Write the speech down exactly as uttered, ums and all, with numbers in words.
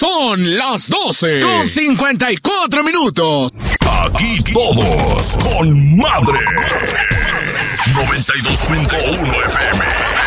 Son las doce con cincuenta y cuatro minutos. Aquí todos con madre. noventa y dos punto uno F M.